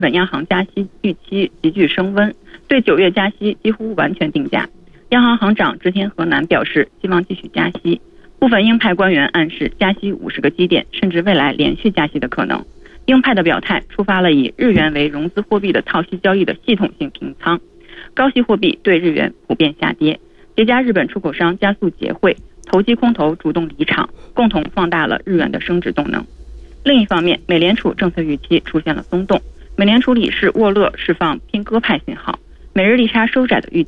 本央行加息预期急剧升温，对9月加息几乎完全定价。央行行长植田和男表示希望继续加息，部分鹰派官员暗示加息50个基点，甚至未来连续加息的可能。鹰派的表态触发了以日元为融资货币的套息交易的系统性平仓，高息货币对日元普遍下跌，叠加日本出口商加速结汇，投机空头主动离场，共同放大了日元的升值动能。另一方面，美联储政策预期出现了松动，美联储理事沃勒释放偏鸽派信号，美日利差收窄的预